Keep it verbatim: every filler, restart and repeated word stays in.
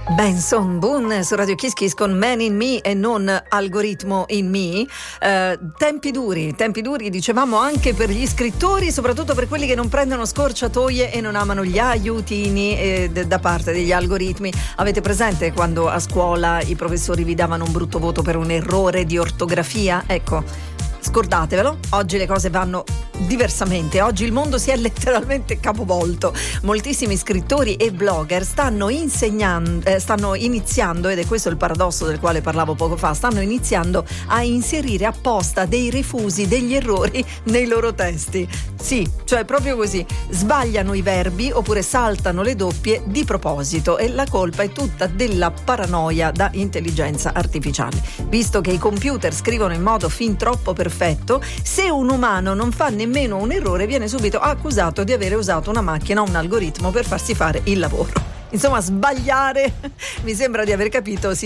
Benson Boone su Radio Kiss Kiss con Man in Me e non Algoritmo in Me. Eh, tempi duri, tempi duri dicevamo anche per gli scrittori, soprattutto per quelli che non prendono scorciatoie e non amano gli aiutini eh, d- da parte degli algoritmi. Avete presente quando a scuola i professori vi davano un brutto voto per un errore di ortografia? Ecco, scordatevelo, oggi le cose vanno diversamente, oggi il mondo si è letteralmente capovolto. Moltissimi scrittori e blogger stanno insegnando, eh, stanno iniziando, ed è questo il paradosso del quale parlavo poco fa, stanno iniziando a inserire apposta dei refusi, degli errori nei loro testi. Sì, cioè proprio così, sbagliano i verbi oppure saltano le doppie di proposito, e la colpa è tutta della paranoia da intelligenza artificiale. Visto che i computer scrivono in modo fin troppo perfetto, se un umano non fa nemmeno meno un errore viene subito accusato di avere usato una macchina o un algoritmo per farsi fare il lavoro. Insomma, sbagliare, mi sembra di aver capito, si